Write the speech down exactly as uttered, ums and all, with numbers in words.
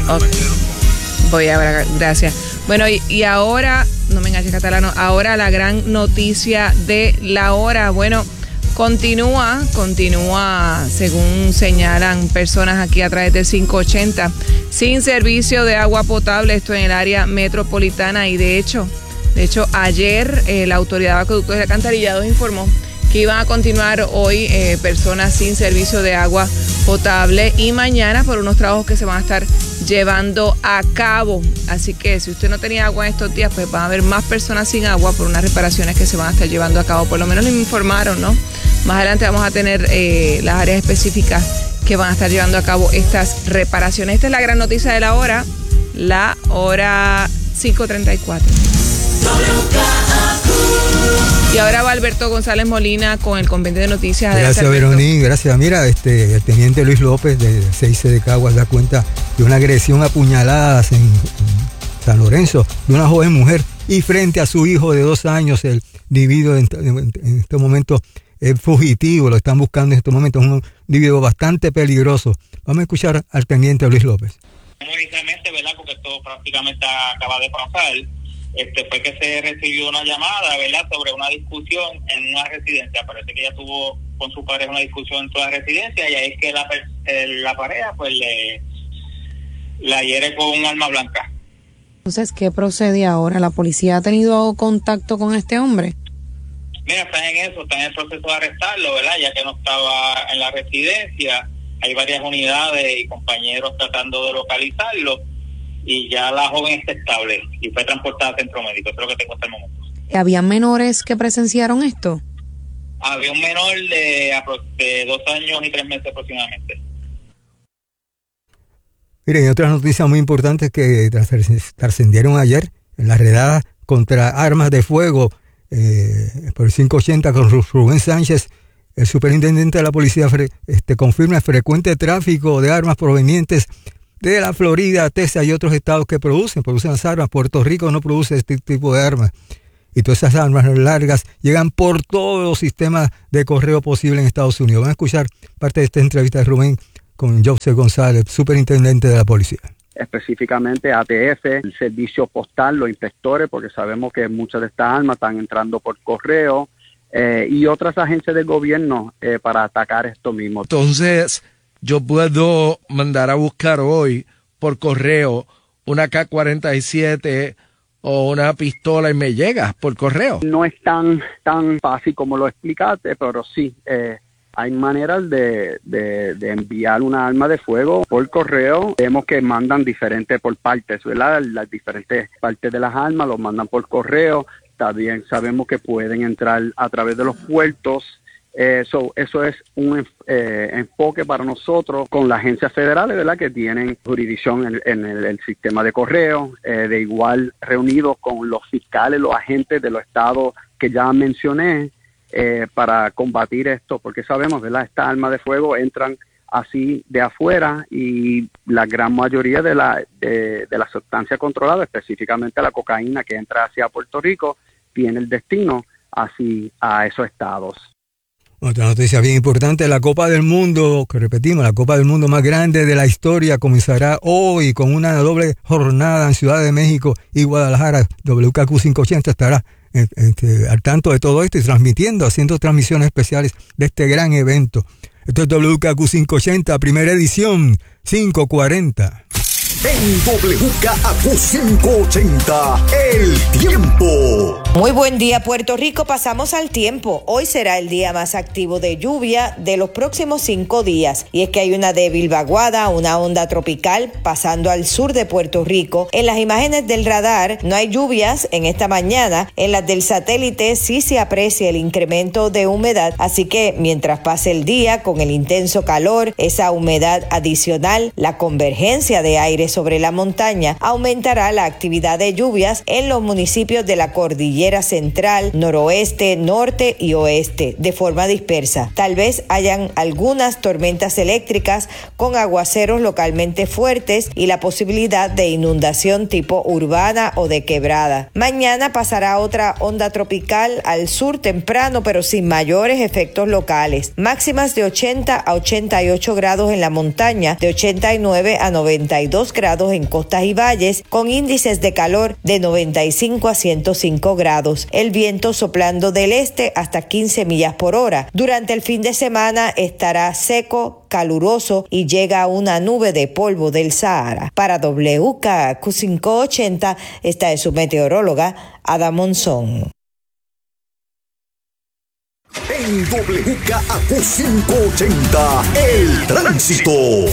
Okay. Voy ahora, gracias. Bueno, y, y ahora, no me enganches catalano, ahora la gran noticia de la hora. Bueno, continúa, continúa, según señalan personas aquí a través del cinco ochenta, sin servicio de agua potable, esto en el área metropolitana, y de hecho, de hecho ayer eh, la Autoridad de Acueductos y Alcantarillados informó que iban a continuar hoy eh, personas sin servicio de agua potable y mañana por unos trabajos que se van a estar llevando a cabo. Así que si usted no tenía agua en estos días, pues van a haber más personas sin agua por unas reparaciones que se van a estar llevando a cabo. Por lo menos me informaron, ¿no? Más adelante vamos a tener eh, las áreas específicas que van a estar llevando a cabo estas reparaciones. Esta es la gran noticia de la hora, la hora cinco treinta y cuatro. Y ahora va Alberto González Molina con el compendio de noticias. Gracias, Verónica, gracias. Mira, este, el teniente Luis López de C I C de Caguas da cuenta de una agresión a puñaladas en, en San Lorenzo de una joven mujer y frente a su hijo de dos años. El individuo en, en, en este momento es fugitivo, lo están buscando en estos momentos, es un individuo bastante peligroso. Vamos a escuchar al teniente Luis López. Inicialmente, ¿verdad? Porque esto prácticamente acaba de pasar. Este fue que se recibió una llamada, ¿verdad?, sobre una discusión en una residencia. Parece que ella tuvo con su pareja una discusión en toda la residencia y ahí es que la, la pareja pues le la hiere con un arma blanca. Entonces, ¿qué procede ahora? ¿La policía ha tenido contacto con este hombre? Mira, están en eso, están en el proceso de arrestarlo, ¿verdad?, ya que no estaba en la residencia. Hay varias unidades y compañeros tratando de localizarlo. Y ya la joven está estable y fue transportada a centro médico. Eso es lo que tengo hasta el momento. ¿Habían menores que presenciaron esto? Había un menor de, de dos años y tres meses aproximadamente. Miren, otras noticias muy importantes que trascendieron ayer en la redada contra armas de fuego eh, por el cinco ochenta con Rubén Sánchez. El superintendente de la policía este, confirma el frecuente tráfico de armas provenientes de la Florida, Texas y otros estados que producen, producen las armas. Puerto Rico no produce este tipo de armas. Y todas esas armas largas llegan por todos los sistemas de correo posible en Estados Unidos. Van a escuchar parte de esta entrevista de Rubén con Joseph González, superintendente de la policía. Específicamente A T F, el servicio postal, los inspectores, porque sabemos que muchas de estas armas están entrando por correo, eh, y otras agencias del gobierno eh, para atacar esto mismo. Entonces, yo puedo mandar a buscar hoy por correo una K cuarenta y siete o una pistola y me llega por correo. No es tan tan fácil como lo explicaste, pero sí, eh, hay maneras de, de, de enviar una arma de fuego por correo. Vemos que mandan diferentes por partes, ¿verdad? Las diferentes partes de las armas los mandan por correo. También sabemos que pueden entrar a través de los puertos. Eh, so, eso es un eh, enfoque para nosotros con las agencias federales, ¿verdad?, que tienen jurisdicción en, en el, el sistema de correo, eh, de igual reunidos con los fiscales, los agentes de los estados que ya mencioné, eh, para combatir esto, porque sabemos, ¿verdad?, estas armas de fuego entran así de afuera y la gran mayoría de la, de, de la sustancia controlada, específicamente la cocaína que entra hacia Puerto Rico, tiene el destino así a esos estados. Otra noticia bien importante, la Copa del Mundo, que repetimos, la Copa del Mundo más grande de la historia comenzará hoy con una doble jornada en Ciudad de México y Guadalajara. W K Q quinientos ochenta estará este, al tanto de todo esto y transmitiendo, haciendo transmisiones especiales de este gran evento. Esto es W K Q quinientos ochenta, primera edición, cinco cuarenta. En W K Q quinientos ochenta, el tiempo. Muy buen día, Puerto Rico. Pasamos al tiempo. Hoy será el día más activo de lluvia de los próximos cinco días. Y es que hay una débil vaguada, una onda tropical pasando al sur de Puerto Rico. En las imágenes del radar no hay lluvias en esta mañana. En las del satélite sí se aprecia el incremento de humedad. Así que mientras pase el día con el intenso calor, esa humedad adicional, la convergencia de aire sobre la montaña, aumentará la actividad de lluvias en los municipios de la cordillera central, noroeste, norte y oeste de forma dispersa. Tal vez hayan algunas tormentas eléctricas con aguaceros localmente fuertes y la posibilidad de inundación tipo urbana o de quebrada. Mañana pasará otra onda tropical al sur temprano, pero sin mayores efectos locales. Máximas de ochenta a ochenta y ocho grados en la montaña, de ochenta y nueve a noventa y dos grados grados en costas y valles, con índices de calor de noventa y cinco a ciento cinco grados. El viento soplando del este hasta quince millas por hora. Durante el fin de semana estará seco, caluroso y llega una nube de polvo del Sahara. Para W K A Q quinientos ochenta, esta es su meteoróloga, Ada Monzón. En W K A Q quinientos ochenta, el tránsito.